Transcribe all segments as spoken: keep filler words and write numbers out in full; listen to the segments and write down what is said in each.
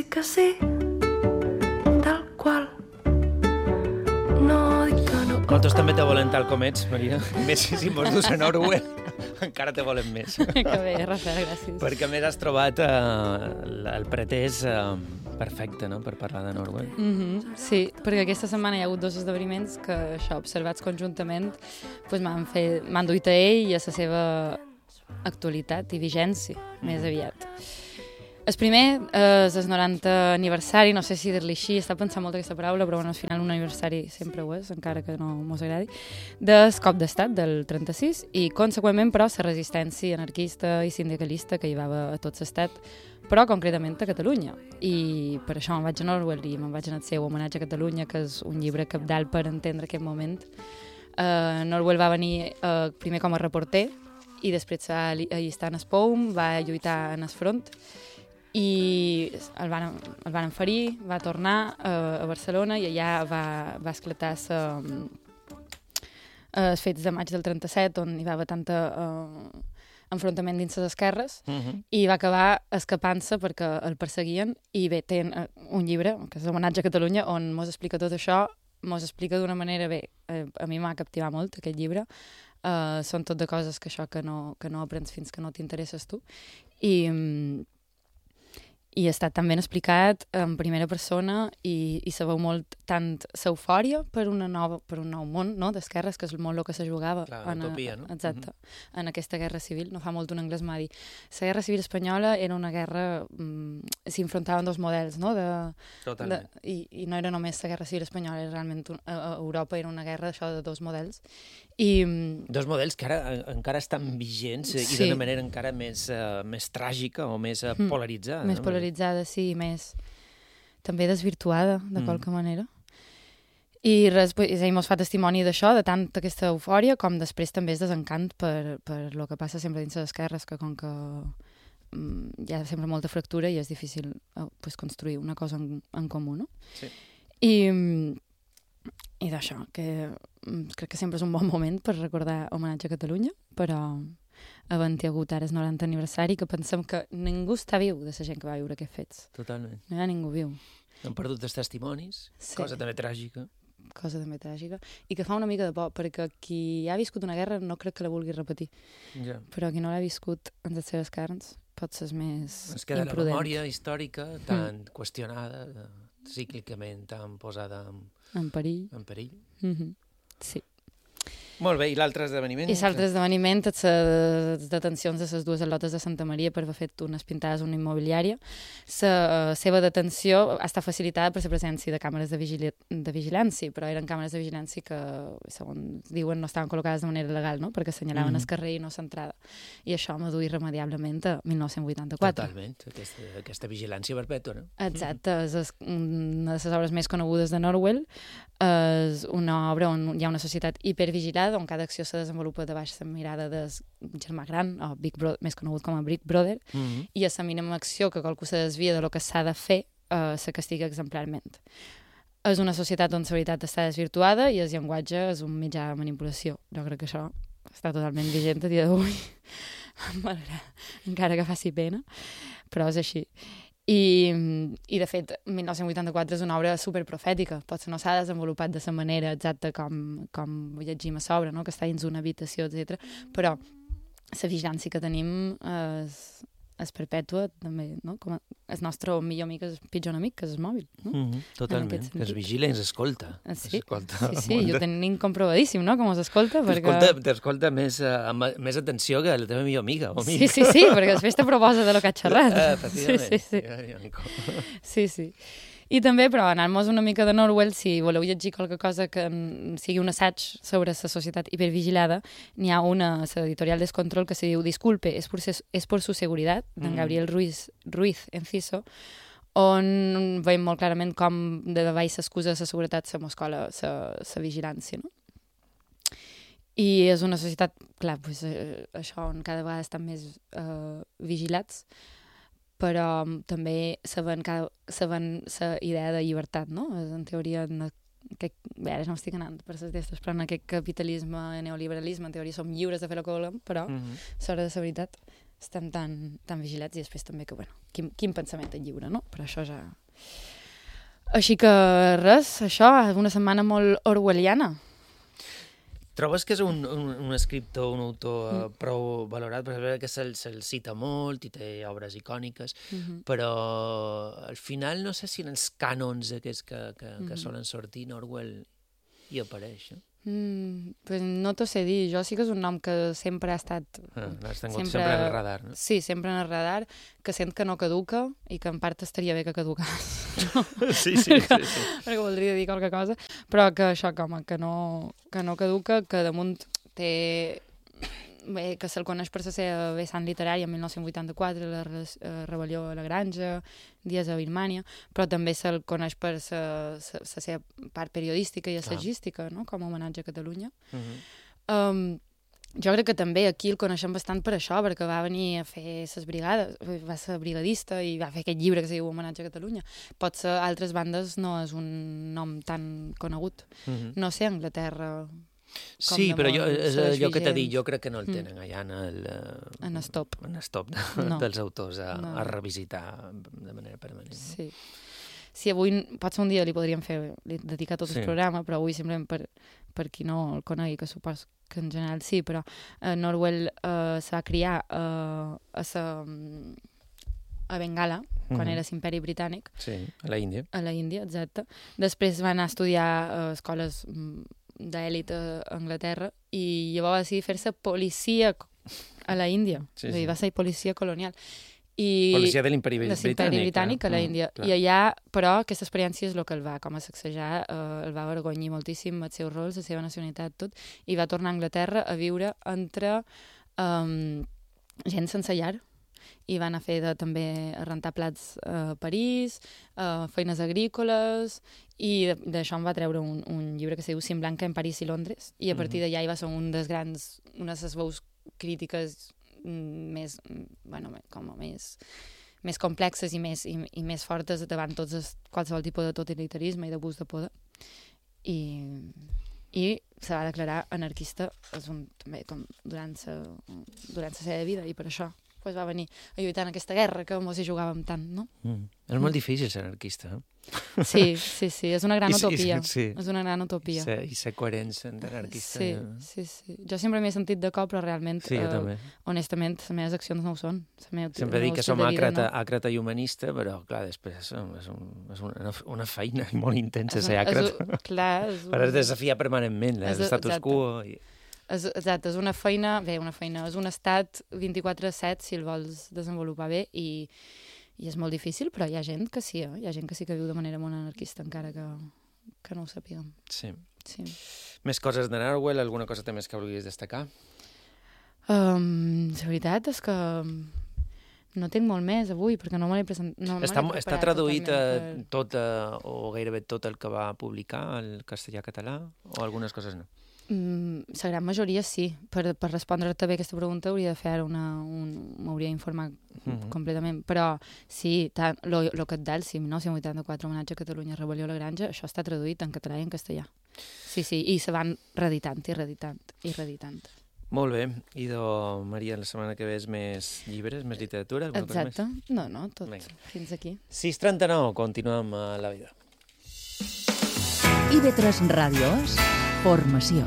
que sí, tal qual. No dic que no. Nosaltres també te volem tal com ets, Maria. Més si mos dus a Norwell, encara te volem més. Que bé, Rafael, gràcies. Perquè a més has trobat eh, el pretès eh, perfecte, no?, per parlar de Norwell. Mm-hmm. Sí, perquè aquesta setmana hi ha hagut dos esdeveniments que, això, observats conjuntament, pues, m'han fet, m'han duit a ell i a la seva actualitat i vigència, més aviat. El primer és el noranta aniversari, no sé si dir-li així, està pensant molt aquesta paraula, però bueno, al final un aniversari sempre ho és, encara que no mos agradi, del cop d'estat del trenta-sis i, conseqüentment, però, la resistència anarquista i sindicalista que hi va haver a tot l'estat, però concretament a Catalunya. I per això me'n vaig a Norwell i me'n vaig anar al seu homenatge a Catalunya, que és un llibre cabdal per entendre aquest moment. Uh, Norwell va venir uh, primer com a reporter i després va allistar en el POUM, va lluitar en el front, i el van, el van ferir, va tornar uh, a Barcelona i allà va, va esclatar uh, els fets de maig del trenta-set, on hi va haver tanta uh, enfrontament dins les esquerres, uh-huh. i va acabar escapant-se perquè el perseguien, i bé, té uh, un llibre, que és Homenatge a Catalunya, on mos explica tot això, mos explica d'una manera, bé, uh, a mi m'ha captivat molt aquest llibre, uh, són tot de coses que això que no, que no aprens fins que no t'interesses tu, i... Um, i ha estat també explicat en primera persona i, i se veu molt tant l'eufòria per, una nova, per un nou món, no?, d'esquerres, que és molt el que se jugava. Clar, en, utopia, no? Exacte, uh-huh. en aquesta guerra civil. No fa molt un anglès m'ha dit. La guerra civil espanyola era una guerra... Mm, s'infrontaven dos models, no?, de, Totalment. De, i, i no era només la guerra civil espanyola, era realment un, a, a Europa era una guerra això de dos models. I, dos models que ara encara estan vigents sí. i d'una manera encara més, uh, més tràgica o més uh, polaritzada. Més no? polaritzada, sí, més també desvirtuada, de mm. qualque manera. I res, pues, ell mos fa testimoni d'això, de tant aquesta eufòria, com després també és desencant per, per el que passa sempre dins les esquerres, que com que um, hi ha sempre molta fractura i és difícil uh, pues, construir una cosa en, en comú, no? Sí. I... I d'això, que crec que sempre és un bon moment per recordar Homenatge a Catalunya, però havent-hi hagut ara el noranta aniversari, que pensem que ningú està viu de la gent que va viure aquests fets. Totalment. No hi ha ningú viu. Han perdut els testimonis, sí. cosa també tràgica. Cosa també tràgica, i que fa una mica de por, perquè qui ha viscut una guerra no crec que la vulgui repetir. Ja. Però qui no l'ha viscut en les seves carns pot ser més es queda imprudent. La memòria històrica tan mm. qüestionada, cíclicament tan posada en, en perill. En perill. Mm-hmm. Sí. Molt bé, i l'altre esdeveniment? I l'altre esdeveniment, les detencions de les dues al·lotes de Santa Maria per haver fet unes pintades a una immobiliària. La uh, seva detenció està facilitada per la presència de càmeres de, vigili de vigilància, però eren càmeres de vigilància que, segons diuen, no estaven col·locades de manera legal, no?, perquè assenyalaven mm. el carrer i no l'entrada. I això m'ha dut irremediablement a mil nou-cents vuitanta-quatre. Totalment, aquesta, aquesta vigilància perpètua, no? Exacte, és, és una de les obres més conegudes de Norwell. És una obra on hi ha una societat hipervigilada, on cada acció se desenvolupa de baix la mirada del germà gran, o Big Brother, més conegut com a Big Brother, mm-hmm. i a la mínima acció que qualcú se desvia de lo que s'ha de fer, eh, se castiga exemplarment. És una societat on la veritat està desvirtuada i el llenguatge és un mitjà de manipulació. Jo crec que això està totalment vigent a dia d'avui, encara que faci pena, però és així. I, i de fet, mil nou-cents vuitanta-quatre és una obra superprofètica, potser no s'ha desenvolupat de la manera exacta com, com llegim a sobre, no?, que està dins una habitació, etcètera. Però la vigilància que tenim és, és perpètua, també, no? Com a, el nostre millor amic és el pitjor amic, que és el mòbil. No? Mm-hmm, totalment, que es vigila i ens escolta. Ah, sí, escolta sí, sí, i ho tenim comprovadíssim, no?, com us escolta. T'escolta perquè... t'escolta més, uh, amb més atenció que la teva millor amiga o amic. Sí, sí, sí, perquè després te proposa de lo que has xerrat. Uh, efectivament. Sí, sí, sí. sí, sí. I també, però, anant-nos una mica de Norwell, si voleu llegir qualque cosa que sigui un assaig sobre la societat hipervigilada, n'hi ha una, l'editorial Descontrol, que se diu Disculpe, es por, es por su seguridad, d'en mm. Gabriel Ruiz, Ruiz Enciso, on veiem molt clarament com de baix s'excusa la seguretat, la moscola, la vigilància, no? I és una societat, clar, pues, eh, això on cada vegada estan més eh, vigilats, però també saben la idea de llibertat, no? En teoria, en aquest, bé, ara no estic anant per les testes, però en aquest capitalisme, neoliberalisme, en teoria som lliures de fer el que volem, però mm-hmm. l'hora de la veritat estem tan, tan vigilats i després també que, bueno, quin, quin pensament et lliure, no? Però això ja... Així que res, això, una setmana molt orwelliana. Trobes que és un, un, un escriptor, un autor mm. prou valorat? Perquè que se'l se cita molt i té obres icòniques, mm-hmm. però al final no sé si en els cànons aquests que, que, que mm-hmm. solen sortir, Orwell hi apareix, no? Mm, pues no t'ho sé dir, jo sí que és un nom que sempre ha estat... Ah, l'has tingut sempre, sempre en el radar, no? Sí, sempre en el radar, que sent que no caduca i que en part estaria bé que caducés. No? Sí, sí, sí, sí. Perquè voldria dir qualque cosa, però que això, com que no, que no caduca, que damunt té... Bé, que se'l coneix per la seva vessant literària en mil nou-cents vuitanta-quatre, la re uh, rebel·lió a la Granja, Dies a Birmània, però també se'l coneix per la seva part periodística i assagística, no? Com a homenatge a Catalunya. Uh-huh. um, jo crec que també aquí el coneixem bastant per això, perquè va venir a fer les brigades, va ser brigadista i va fer aquest llibre que es diu Homenatge a Catalunya. Potser a altres bandes no és un nom tan conegut. Uh-huh. No sé, a Anglaterra... Sí, però jo, és allò que t'he dit, jo crec que no el tenen mm. allà en el... En stop. En stop de, no. dels autors a, no. a revisitar de manera permanent. No? Sí. Sí, avui, potser un dia li podríem fer, li dedicar tot sí. el programa, però avui simplement per, per qui no el conegui, que supos que en general sí, però uh, Orwell uh, se va criar uh, a, sa, a Bengala, quan mm-hmm. era l'imperi britànic. Sí, a la Índia. A la Índia, exacte. Després va anar a estudiar uh, escoles... d'èlit a Anglaterra i llavors va decidir fer-se policia a la Índia. Sí, sí. Va ser policia colonial. I policia de l'imperi britànic. De l'imperi britànic a la Índia. Mm, I allà, però, aquesta experiència és el que el va com a sacsejar, eh, el va avergonyir moltíssim els seus rols, la seva nacionalitat, tot, i va tornar a Anglaterra a viure entre um, gent sense llar, i van a fer de, també a rentar plats a París, a feines agrícoles, i d'això em va treure un, un llibre que se diu Cim Blanca en París i Londres, i a partir d'allà hi va ser un dels grans, una de les veus crítiques més, bueno, com a més, més complexes i més, i, i més fortes davant tots els, qualsevol tipus de totalitarisme i d'abús de poder. I, i se va declarar anarquista és un, també com durant la durant la seva vida, i per això pues va venir a lluitar en aquesta guerra que mos hi jugàvem tant, no? Mm. És molt difícil ser anarquista, eh? Sí, sí, sí, és una gran I, utopia. I, sí. És una gran utopia. Ser, I ser coherent sent anarquista. Sí, sí, sí. Jo sempre m'he sentit de cop, però realment, sí, eh, honestament, les meves accions no ho són. Meva, sempre dic que som àcrata, no. àcrata i humanista, però, clar, després és, un, és una, una feina molt intensa ser àcrata. Clar, és un... Per desafiar permanentment l'estatus quo. I... És, exacte, és una feina, bé, una feina, és un estat vint-i-quatre set si el vols desenvolupar bé i, i és molt difícil, però hi ha gent que sí, eh? Hi ha gent que sí que viu de manera molt anarquista, encara que, que no ho sàpiguem. Sí. sí. Més coses de Orwell, alguna cosa també més que vulguis destacar? Um, la veritat és que no tinc molt més avui, perquè no me l'he presentat. No està, està traduït per... tot, uh, o gairebé tot el que va publicar, el castellà-català, o algunes coses no? Mm, la gran majoria sí. Per, per respondre-te bé aquesta pregunta hauria de fer una... Un, m'hauria d'informar mm-hmm. completament. Però sí, el que et da el C I M, no? cent vuitanta-quatre, Homenatge a Catalunya, Rebel·lió a la Granja, això està traduït en català i en castellà. Sí, sí, i se van reeditant i reeditant i reeditant. Molt bé. Idò, Maria, la setmana que ve és més llibres, més literatura? Exacte. No, no, tot. Vinga. Fins aquí. sis trenta-nou, continuem a la vida. I ve tres Ràdios, formació.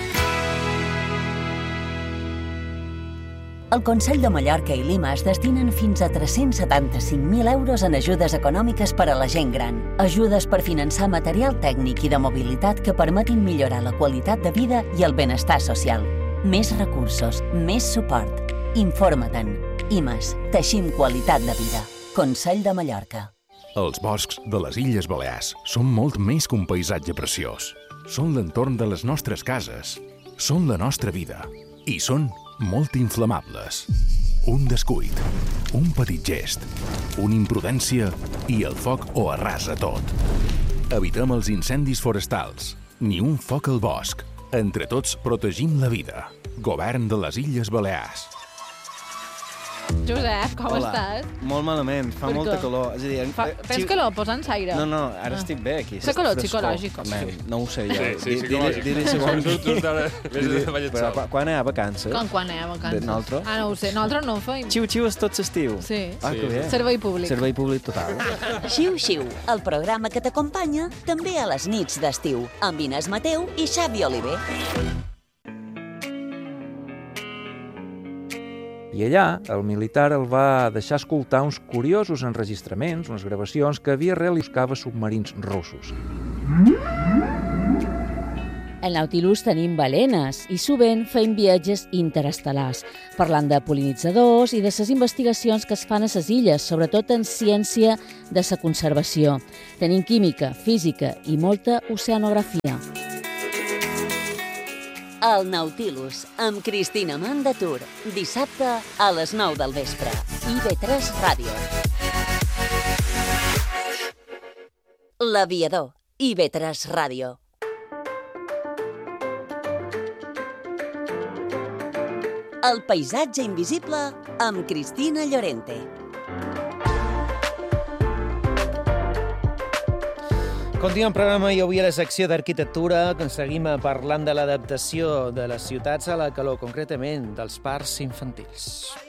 El Consell de Mallorca i Lima es destinen fins a tres-cents setanta-cinc mil euros en ajudes econòmiques per a la gent gran. Ajudes per finançar material tècnic i de mobilitat que permetin millorar la qualitat de vida i el benestar social. Més recursos, més suport. Informa-te'n. I M A S. Teixim qualitat de vida. Consell de Mallorca. Els boscs de les Illes Balears són molt més que un paisatge preciós. Són l'entorn de les nostres cases. Són la nostra vida. I són molt inflamables. Un descuit, un petit gest, una imprudència i el foc ho arrasa tot. Evitem els incendis forestals. Ni un foc al bosc. Entre tots protegim la vida. Govern de les Illes Balears. Josep, com Hola. estàs? Molt malament, fa Per molta què? calor. És a dir, Fa, eh, tens xi- calor? Posa'ns aire. No, no, ara Ah. estic bé aquí. Fa calor frescor. psicològic. Man, no ho sé jo. Sí, sí, Di- psicològic. Dir-li segons... Surtos d'ara, vés de ballet Però sol. quan- quan hi ha vacances? Com quan anem a vacances? De nosaltres? Ah, no ho sé. Nosaltres no ho feim. Xiu-xiu és tot l'estiu. Sí. Ah, que bé. Servei públic. Servei públic total. Xiu-xiu, el programa que t'acompanya també a les nits d'estiu, amb Inés Mateu i Xavi Oliver. I allà, el militar el va deixar escoltar uns curiosos enregistraments, unes gravacions que havia realitzat submarins russos. Al Nautilus tenim balenes i sovint feim viatges interestel·lars, parlant de pol·linitzadors i de les investigacions que es fan a les illes, sobretot en ciència de la conservació. Tenim química, física i molta oceanografia. El Nautilus, amb Cristina Mandatur, dissabte a les nou del vespre. I ve tres Ràdio. L'Aviador, I ve tres Ràdio. El paisatge invisible amb Cristina Llorente. Continuem el programa i avui a la secció d'arquitectura que seguim parlant de l'adaptació de les ciutats a la calor, concretament dels parcs infantils.